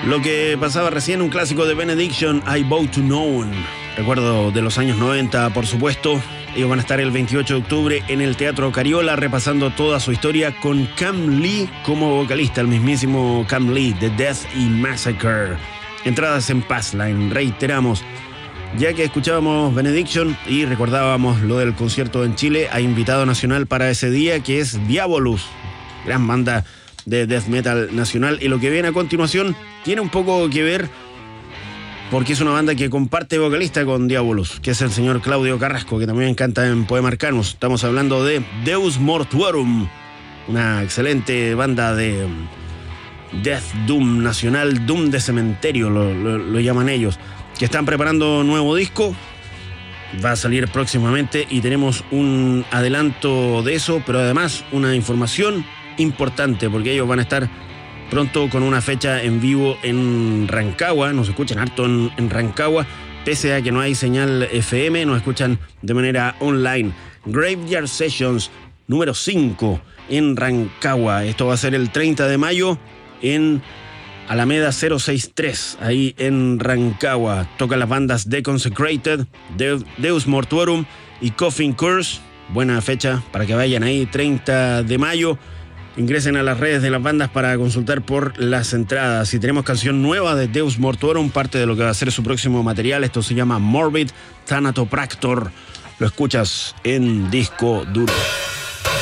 Lo que pasaba recién, un clásico de Benediction, I Bow to None. Recuerdo de los años 90, por supuesto. Ellos van a estar el 28 de octubre en el Teatro Cariola repasando toda su historia con Cam Lee como vocalista, el mismísimo Cam Lee de Death y Massacre. Entradas en Passline, reiteramos. Ya que escuchábamos Benediction y recordábamos lo del concierto en Chile, hay invitado nacional para ese día que es Diabolus, gran banda de death metal nacional. Y lo que viene a continuación tiene un poco que ver porque es una banda que comparte vocalista con Diabolus, que es el señor Claudio Carrasco, que también canta en Poema Arcanus. Estamos hablando de Deus Mortuorum, una excelente banda de death doom nacional, doom de cementerio lo llaman ellos, que están preparando nuevo disco. Va a salir próximamente y tenemos un adelanto de eso, pero además una información importante, porque ellos van a estar pronto con una fecha en vivo en Rancagua. Nos escuchan harto en Rancagua, pese a que no hay señal FM, nos escuchan de manera online. Graveyard Sessions número 5 en Rancagua. Esto va a ser el 30 de mayo en Alameda 063, ahí en Rancagua. Tocan las bandas Deconsecrated, Deus Mortuorum y Coffin Curse. Buena fecha para que vayan ahí, 30 de mayo. Ingresen a las redes de las bandas para consultar por las entradas. Y tenemos canción nueva de Deus Mortuorum, parte de lo que va a ser su próximo material. Esto se llama Morbid Thanatopractor. Lo escuchas en Disco Duro.